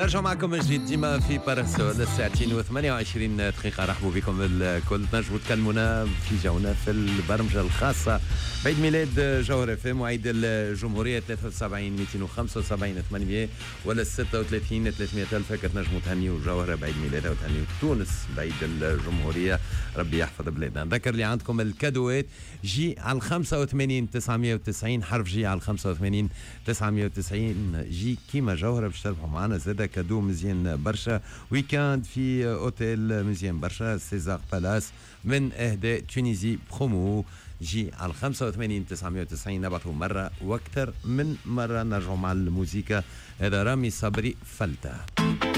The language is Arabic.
نرجع معكم من جديد ديما في باراسول الساعتين و28 دقيقة. رحبوا بكم الكل. تنجموا تكلمونا في جونا في البرمجة الخاصة بعيد ميلاد جوهر اف ام وعيد الجمهورية 73 275 800 ولا 36 300 ألف. كتنجموا تهنيوا جوهر بعيد ميلادها وتهنيوا تونس بعيد الجمهورية. ربي يحفظ بلادنا. نذكر لي عندكم الكادوات جي على 85 990 حرف جي على 85 990 جي كيما جوهرة باش تربحوا معنا زادا كادو مزيان برشا. ويكاند في اوتيل مزيان برشا سيزار بالاس من اهداء تونيزي برومو. جي على 85 990 نبعثوا مرة واكثر من مرة. نرجعوا مع الموسيقى. هذا رامي صبري فلتة.